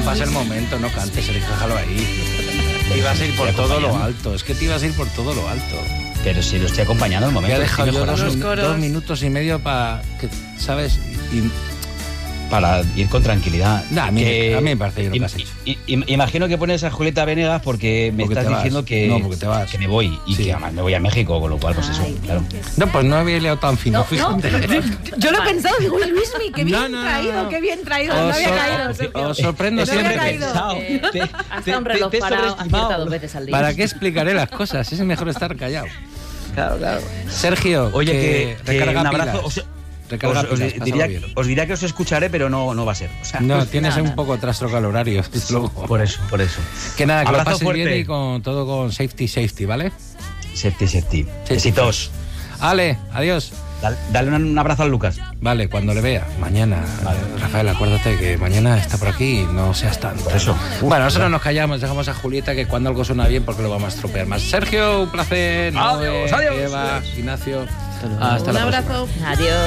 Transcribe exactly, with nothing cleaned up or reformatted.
pasa el momento, no cantes, Sergio, déjalo ahí. Te ibas a ir por todo lo alto, es que te ibas a ir por todo lo alto. Pero si lo estoy acompañando el momento. Me ha dejado yo dos, dos, dos minutos y medio para, ¿sabes? Y, para ir con tranquilidad. Nah, a, mí, que, a mí me parece lo que has hecho. I, I, imagino que pones a Julieta Venegas porque me porque estás diciendo que, no, porque te vas. que me voy y sí. que además me voy a México, con lo cual, pues Ay, eso, claro. No, pues no había liado tan fino, no, fíjate. No, yo lo he pensado, digo, uy, Luismi, qué bien no, no, traído, no. qué bien traído. Os No había so- caído, Sergio. Os sorprendo No siempre. había caído. Eh, hasta un reloj parado acierta dos veces al día. ¿Para qué explicaré las cosas? Es mejor estar callado. Claro, claro. Sergio, oye, que, que, que recarga un abrazo. pilas. Os, recarga os, os, pilas, diría, bien. os diría que os escucharé, pero no, no va a ser. O sea, no, pues, tienes nada, un nada. poco trastroco al horario. Luego. Por eso, por eso. Que nada, que abrazo lo pases fuerte. bien y con todo con safety, safety, ¿vale? Safety, safety. Besitos. Ale, adiós. Dale, dale un, un abrazo a Lucas. Vale, cuando le vea. Mañana, vale. Rafael, acuérdate que mañana está por aquí y no seas tan... Por eso. Uf, bueno, nosotros nos callamos, dejamos a Julieta que cuando algo suena bien porque lo vamos a estropear más. Sergio, un placer. Adiós, Noé, adiós. Eva, Ignacio. Un Hasta la próxima. abrazo. Adiós.